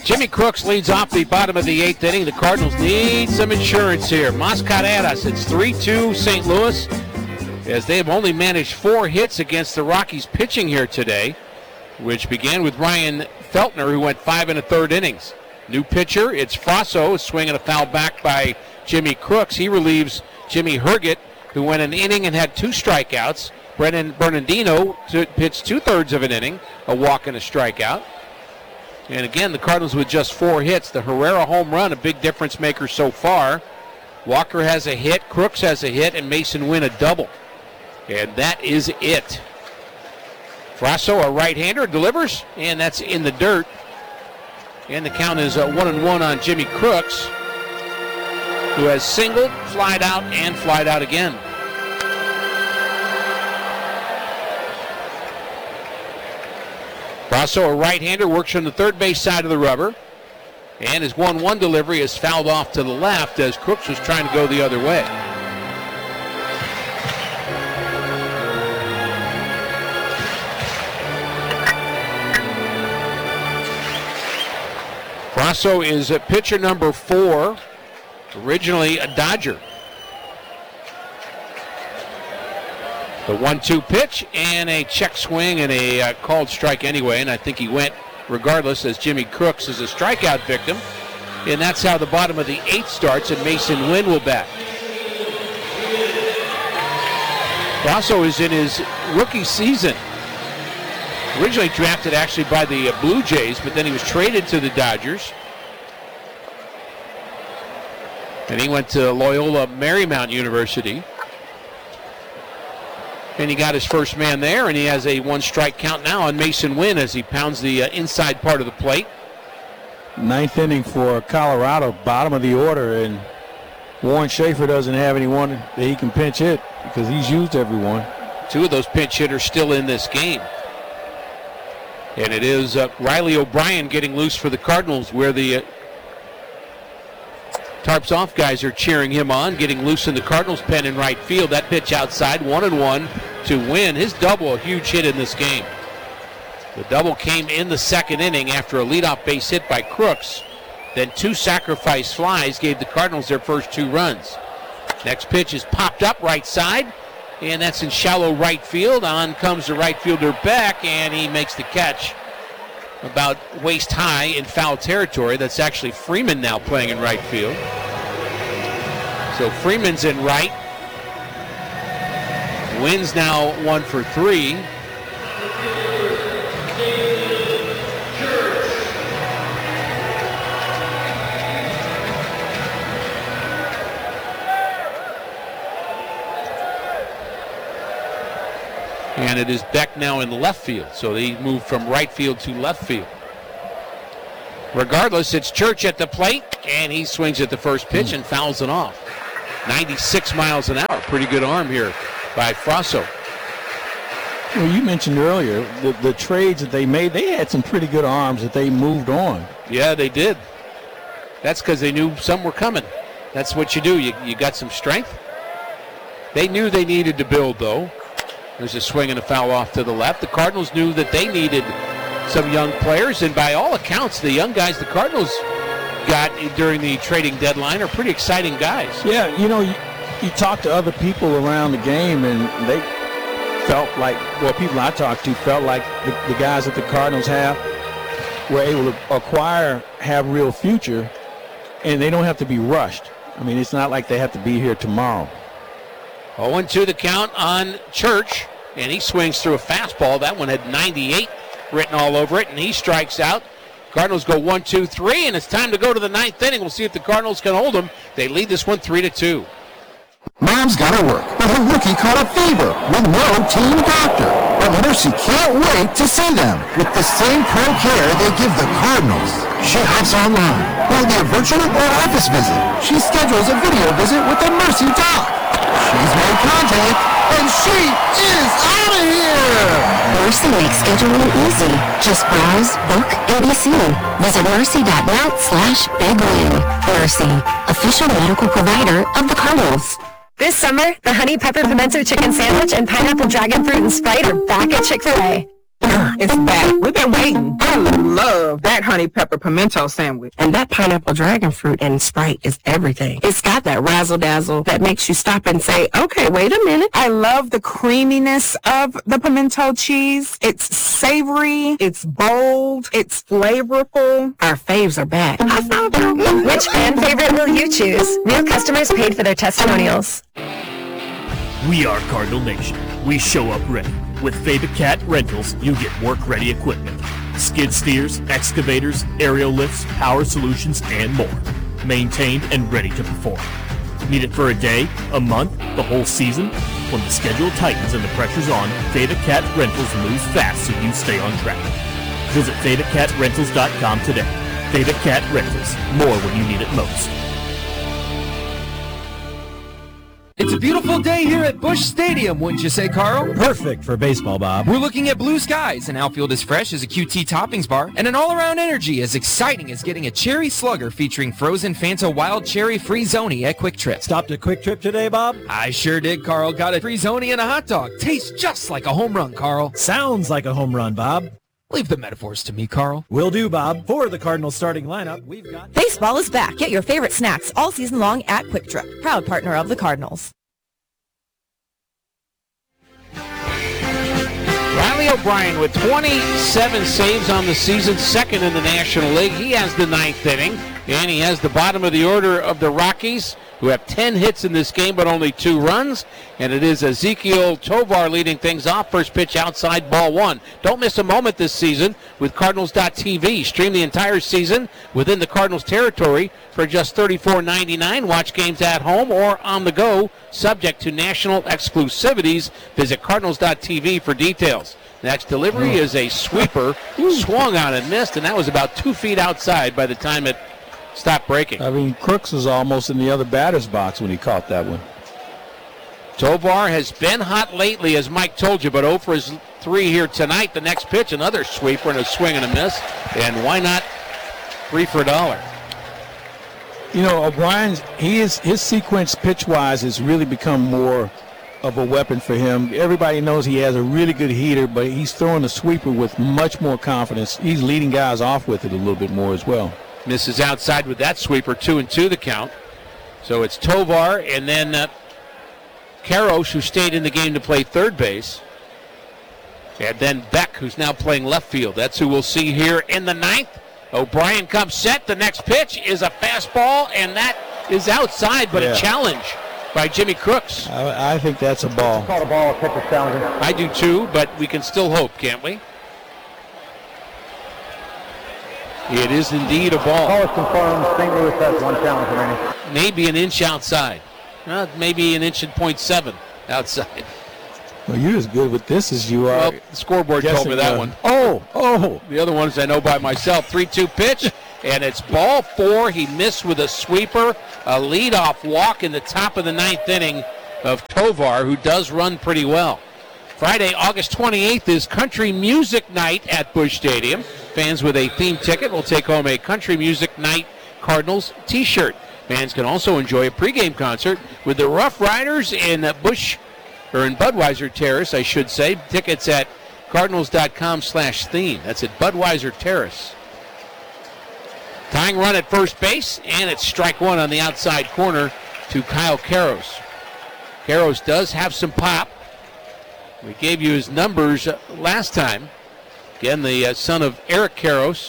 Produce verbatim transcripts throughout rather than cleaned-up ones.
Jimmy Crooks leads off the bottom of the eighth inning. The Cardinals need some insurance here. Mascareras, it's three two Saint Louis, as they have only managed four hits against the Rockies pitching here today, which began with Ryan Feltner, who went five and a third innings. New pitcher, it's Frasso, swinging a foul back by Jimmy Crooks. He relieves Jimmy Herget, who went an inning and had two strikeouts. Brennan Bernardino pitched two-thirds of an inning, a walk and a strikeout. And again, the Cardinals with just four hits. The Herrera home run, a big difference maker so far. Walker has a hit, Crooks has a hit, and Mason Wynn a double. And that is it. Frasso, a right-hander, delivers, and that's in the dirt. And the count is uh, one and one on Jimmy Crooks, who has singled, flied out, and flied out again. Frasso, a right-hander, works from the third base side of the rubber. And his one one delivery is fouled off to the left as Crooks was trying to go the other way. Frasso is a pitcher number four, originally a Dodger. The one two pitch and a check swing and a uh, called strike anyway, and I think he went regardless, as Jimmy Crooks is a strikeout victim. And that's how the bottom of the eighth starts, and Mason Wynn will bat. Frasso is in his rookie season. Originally drafted actually by the uh, Blue Jays, but then he was traded to the Dodgers. And he went to Loyola Marymount University. And he got his first man there, and he has a one-strike count now on Mason Wynn as he pounds the uh, inside part of the plate. Ninth inning for Colorado, bottom of the order, and Warren Schaefer doesn't have anyone that he can pinch hit because he's used everyone. Two of those pinch hitters still in this game. And it is uh, Riley O'Brien getting loose for the Cardinals, where the uh, Tarps Off guys are cheering him on, getting loose in the Cardinals' pen in right field. That pitch outside, one and one to Wynn. His double, a huge hit in this game. The double came in the second inning after a leadoff base hit by Crooks. Then two sacrifice flies gave the Cardinals their first two runs. Next pitch is popped up right side, and that's in shallow right field. On comes the right fielder Beck, and he makes the catch about waist high in foul territory. That's actually Freeman now playing in right field. So Freeman's in right. Wynn's now one for three. And it is Beck now in left field. So they moved from right field to left field. Regardless, it's Church at the plate, and he swings at the first pitch and fouls it off. ninety-six miles an hour. Pretty good arm here by Frasso. Well, you mentioned earlier the, the trades that they made, they had some pretty good arms that they moved on. Yeah, they did. That's because they knew some were coming. That's what you do. You, you got some strength. They knew they needed to build, though. There's a swing and a foul off to the left. The Cardinals knew that they needed some young players, and by all accounts, the young guys the Cardinals got during the trading deadline are pretty exciting guys. Yeah, you know, you, you talk to other people around the game, and they felt like, well, people I talked to felt like the, the guys that the Cardinals have were able to acquire, have real future, and they don't have to be rushed. I mean, it's not like they have to be here tomorrow. oh and two the count on Church, and he swings through a fastball. That one had ninety-eight written all over it, and he strikes out. Cardinals go one, two, three, and it's time to go to the ninth inning. We'll see if the Cardinals can hold them. They lead this one three to two. Mom's got to work, but her rookie caught a fever with no team doctor. But Mercy can't wait to see them with the same pro care they give the Cardinals. She hops online, whether a virtual or office visit. She schedules a video visit with the Mercy doc. She's made contact, and she is out of here! Mercy makes scheduling easy. Just browse, book, and be seen. Visit mercy.net slash big win. Mercy, official medical provider of the Cardinals. This summer, the Honey Pepper Pimento Chicken Sandwich and Pineapple Dragon Fruit and Sprite are back at Chick-fil-A. It's back. We've been waiting. I love that honey pepper pimento sandwich. And that pineapple dragon fruit and Sprite is everything. It's got that razzle dazzle that makes you stop and say, okay, wait a minute. I love the creaminess of the pimento cheese. It's savory. It's bold. It's flavorful. Our faves are back. I found them. Which fan favorite will you choose? New customers paid for their testimonials. We are Cardinal Nation. We show up ready. With Fabicat Rentals, you get work-ready equipment. Skid steers, excavators, aerial lifts, power solutions, and more. Maintained and ready to perform. Need it for a day, a month, the whole season? When the schedule tightens and the pressure's on, Fabicat Rentals moves fast so you stay on track. Visit Fabicat Rentals dot com today. Fabicat Rentals. More when you need it most. It's a beautiful day here at Busch Stadium, wouldn't you say, Carl? Perfect for baseball, Bob. We're looking at blue skies, an outfield as fresh as a Q T toppings bar, and an all-around energy as exciting as getting a cherry slugger featuring frozen Fanta Wild Cherry Free-Zoni at Quick Trip. Stopped at Quick Trip today, Bob? I sure did, Carl. Got a Free-Zoni and a hot dog. Tastes just like a home run, Carl. Sounds like a home run, Bob. Leave the metaphors to me, Carl. Will do, Bob. For the Cardinals starting lineup, we've got... Baseball is back. Get your favorite snacks all season long at Quick Trip, proud partner of the Cardinals. Riley O'Brien with twenty-seven saves on the season, second in the National League. He has the ninth inning, and he has the bottom of the order of the Rockies, who have ten hits in this game but only two runs. And it is Ezequiel Tovar leading things off. First pitch outside, ball one. Don't miss a moment this season with Cardinals dot T V. Stream the entire season within the Cardinals territory for just thirty-four ninety-nine. Watch games at home or on the go, subject to national exclusivities. Visit Cardinals dot T V for details. Next delivery is a sweeper, swung on and missed, and that was about two feet outside by the time it stopped breaking. I mean, Crooks was almost in the other batter's box when he caught that one. Tovar has been hot lately, as Mike told you, but oh for his three here tonight. The next pitch, another sweeper and a swing and a miss. And why not three for a dollar? You know, O'Brien's, he is, his sequence pitch-wise has really become more of a weapon for him. Everybody knows he has a really good heater, but he's throwing a sweeper with much more confidence. He's leading guys off with it a little bit more as well. Misses outside with that sweeper, two and two the count. So it's Tovar and then uh, Karros, who stayed in the game to play third base. And then Beck, who's now playing left field. That's who we'll see here in the ninth. O'Brien comes set. The next pitch is a fastball, and that is outside, but yeah. a challenge by Jimmy Crooks. I, I think that's a ball. Call a ball, pitcher challenge. I do too, but we can still hope, can't we? It is indeed a ball. Call is confirmed. Saint Louis has one challenge remaining. Maybe an inch outside. Uh, maybe an inch and point seven outside. Well, you're as good with this as you are. Well, the scoreboard told me that uh, one. Oh, oh. The other ones I know by myself. three two pitch, and it's ball four. He missed with a sweeper, a leadoff walk in the top of the ninth inning of Tovar, who does run pretty well. Friday, August twenty-eighth is Country Music Night at Busch Stadium. Fans with a theme ticket will take home a Country Music Night Cardinals t-shirt. Fans can also enjoy a pregame concert with the Rough Riders in Busch, or in Budweiser Terrace, I should say. Tickets at Cardinals dot com slash theme. That's at Budweiser Terrace. Tying run at first base, and it's strike one on the outside corner to Kyle Karros. Karros does have some pop. We gave you his numbers uh, last time. Again, the uh, son of Eric Karros.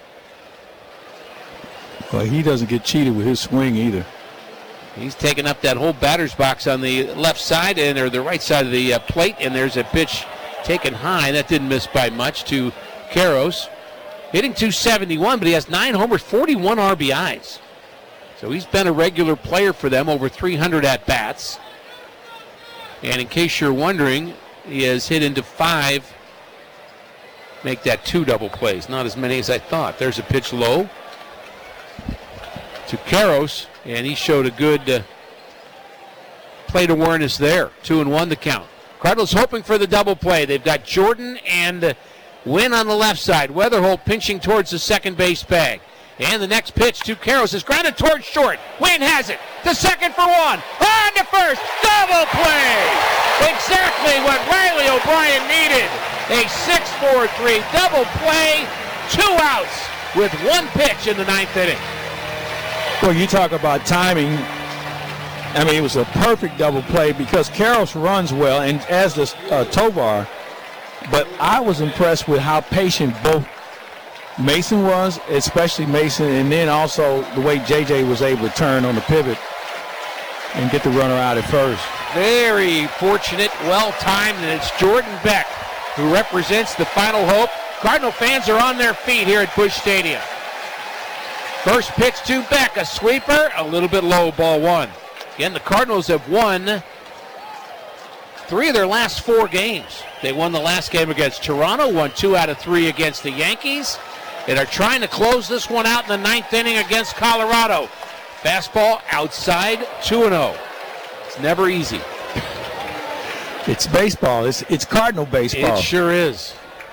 Well, he doesn't get cheated with his swing either. He's taking up that whole batter's box on the left side and or the right side of the uh, plate, and there's a pitch taken high. That didn't miss by much to Karros. Hitting two seventy-one, but he has nine homers, forty-one R B Is. So he's been a regular player for them, over three hundred at-bats. And in case you're wondering, he has hit into five, make that two double plays. Not as many as I thought. There's a pitch low to Karros, and he showed a good uh, plate awareness there. Two and one to count. Cardinals hoping for the double play. They've got Jordan and uh, Wynn on the left side. Weatherholt pinching towards the second base bag. And the next pitch to Karros is grounded towards short. Wynn has it. To second for one. On to first. Double play. Exactly what Riley O'Brien needed. A six four three double play, two outs with one pitch in the ninth inning. Well, you talk about timing. I mean, it was a perfect double play because Karros runs well, and as does uh, Tovar. But I was impressed with how patient both Mason was, especially Mason, and then also the way J J was able to turn on the pivot and get the runner out at first. Very fortunate, well-timed, and it's Jordan Beck who represents the final hope. Cardinal fans are on their feet here at Busch Stadium. First pitch to Beck, a sweeper, a little bit low, ball one. Again, the Cardinals have won three of their last four games. They won the last game against Toronto, won two out of three against the Yankees, and are trying to close this one out in the ninth inning against Colorado. Fastball outside, two and oh. It's never easy. It's baseball. It's, it's Cardinal baseball. It sure is.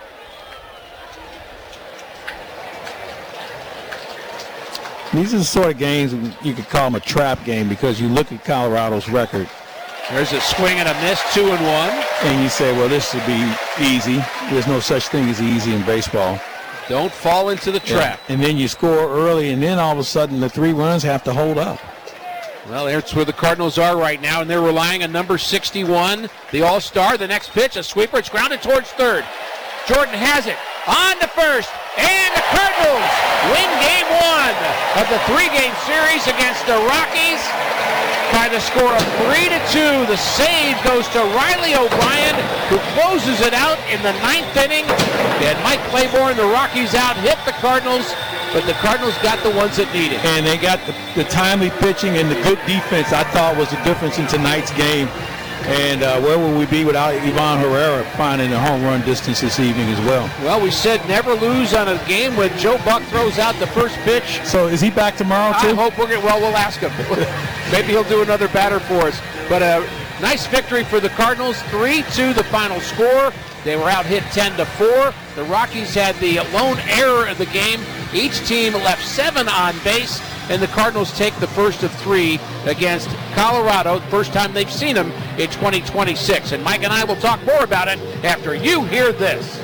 These are the sort of games you could call them a trap game because you look at Colorado's record. There's a swing and a miss, two and one. And you say, well, this would be easy. There's no such thing as easy in baseball. Don't fall into the trap. Yeah. And then you score early, and then all of a sudden the three runs have to hold up. Well, that's where the Cardinals are right now, and they're relying on number sixty-one, the All-Star. The next pitch, a sweeper. It's grounded towards third. Jordan has it on to first, and the Cardinals win game one of the three-game series against the Rockies by the score of three to two. The save goes to Riley O'Brien, who closes it out in the ninth inning. And Mike Claiborne, the Rockies out, hit the Cardinals, but the Cardinals got the ones that needed. And they got the, the timely pitching and the good defense, I thought, was the difference in tonight's game. And uh, where would we be without Ivan Herrera finding the home run distance this evening as well? Well, we said never lose on a game when Joe Buck throws out the first pitch. So is he back tomorrow, too? I hope we're going to, well, we'll ask him. Maybe he'll do another batter for us. But a nice victory for the Cardinals, three two the final score. They were out hit ten to four. The Rockies had the lone error of the game. Each team left seven on base, and the Cardinals take the first of three against Colorado. First time they've seen them in twenty twenty-six. And Mike and I will talk more about it after you hear this.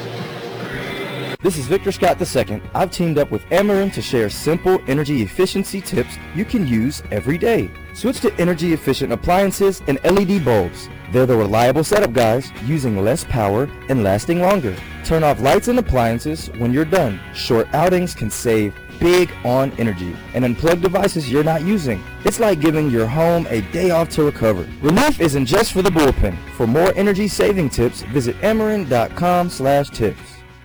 This is Victor Scott the second. I've teamed up with Ameren to share simple energy efficiency tips you can use every day. Switch to energy efficient appliances and L E D bulbs. They're the reliable setup guys, using less power and lasting longer. Turn off lights and appliances when you're done. Short outings can save big on energy, and unplug devices you're not using. It's like giving your home a day off to recover. Relief isn't just for the bullpen. For more energy saving tips, visit Ameren dot com slash tips.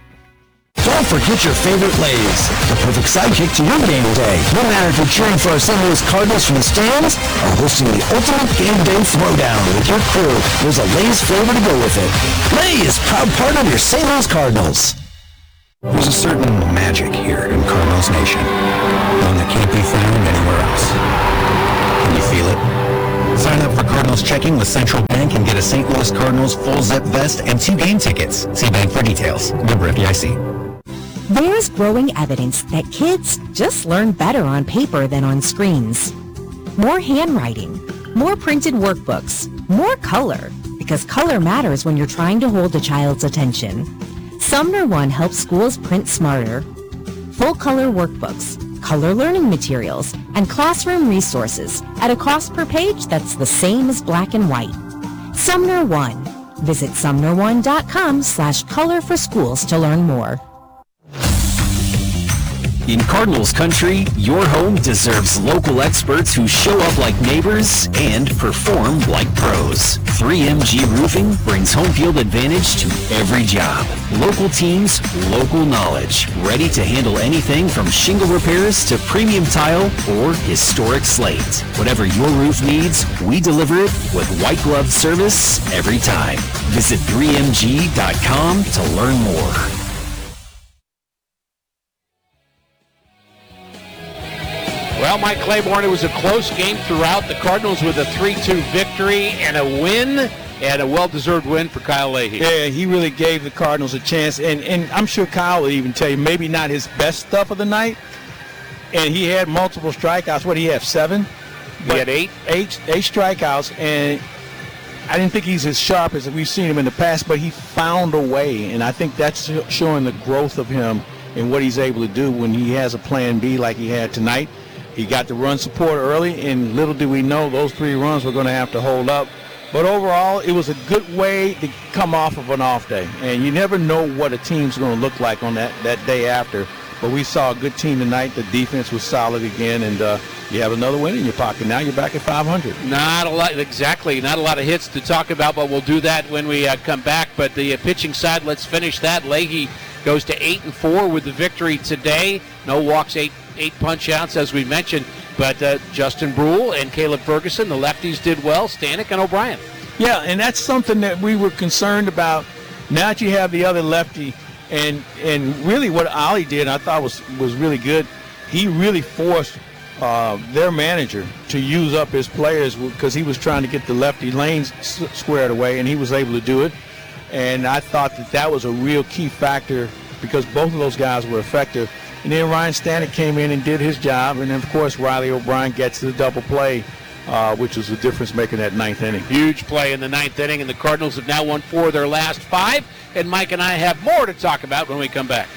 Don't forget your favorite Lays, the perfect sidekick to your game day. No matter if you're cheering for our Saint Louis Cardinals from the stands or hosting the ultimate game day throwdown with your crew, there's a Lays flavor to go with it. Lays, proud partner of your Saint Louis Cardinals. There's a certain magic here in Cardinals Nation, one that can't be found anywhere else. Can you feel it? Sign up for Cardinals checking with Central Bank and get a Saint Louis Cardinals full zip vest and two game tickets. See bank for details. Member F D I C. There's growing evidence that kids just learn better on paper than on screens. More handwriting, more printed workbooks, more color, because color matters when you're trying to hold a child's attention. Sumner One helps schools print smarter. Full-color workbooks, color learning materials, and classroom resources at a cost per page that's the same as black and white. Sumner One. Visit sumner one dot com slash color for schools to learn more. In Cardinals country, your home deserves local experts who show up like neighbors and perform like pros. three M G Roofing brings home field advantage to every job. Local teams, local knowledge. Ready to handle anything from shingle repairs to premium tile or historic slate. Whatever your roof needs, we deliver it with white glove service every time. Visit three M G dot com to learn more. Well, Mike Claiborne, it was a close game throughout. The Cardinals with a three two victory and a win, and a well-deserved win for Kyle Leahy. Yeah, he really gave the Cardinals a chance, and, and I'm sure Kyle will even tell you maybe not his best stuff of the night, and he had multiple strikeouts. What did he have, seven? He had eight. Eight, eight strikeouts, and I didn't think he's as sharp as we've seen him in the past, but he found a way, and I think that's showing the growth of him and what he's able to do when he has a plan B like he had tonight. He got the run support early, and little do we know those three runs were going to have to hold up. But overall, it was a good way to come off of an off day, and you never know what a team's going to look like on that, that day after. But we saw a good team tonight. The defense was solid again, and uh, you have another win in your pocket. Now you're back at five hundred. Not a lot, exactly. Not a lot of hits to talk about, but we'll do that when we uh, come back. But the uh, pitching side, let's finish that. Leahy goes to eight and four with the victory today. No walks, eight eight punch outs, as we mentioned. But uh, Justin Brule and Caleb Ferguson, the lefties, did well. Stanek and O'Brien. Yeah, and that's something that we were concerned about. Now that you have the other lefty, and and really what Ollie did, I thought was was really good. He really forced uh, their manager to use up his players because he was trying to get the lefty lanes s- squared away, and he was able to do it. And I thought that that was a real key factor because both of those guys were effective. And then Ryan Stanek came in and did his job. And then, of course, Riley O'Brien gets the double play, uh, which was the difference making that ninth inning. Huge play in the ninth inning, and the Cardinals have now won four of their last five. And Mike and I have more to talk about when we come back.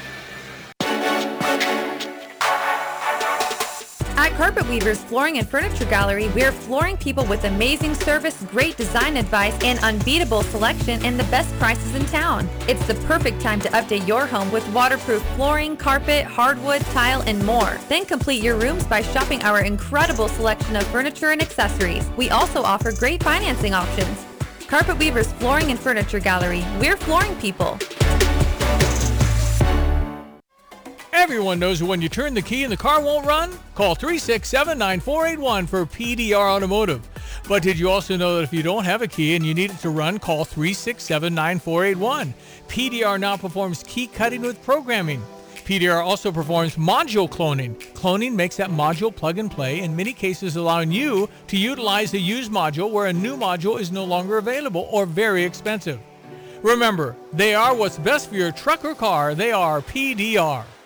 At Carpet Weavers Flooring and Furniture Gallery, we're flooring people with amazing service, great design advice, and unbeatable selection and the best prices in town. It's the perfect time to update your home with waterproof flooring, carpet, hardwood, tile, and more. Then complete your rooms by shopping our incredible selection of furniture and accessories. We also offer great financing options. Carpet Weavers Flooring and Furniture Gallery, we're flooring people. Everyone knows when you turn the key and the car won't run? Call three six seven, nine four eight one for P D R Automotive. But did you also know that if you don't have a key and you need it to run, call three six seven, nine four eight one. P D R now performs key cutting with programming. P D R also performs module cloning. Cloning makes that module plug and play, in many cases allowing you to utilize a used module where a new module is no longer available or very expensive. Remember, they are what's best for your truck or car. They are P D R.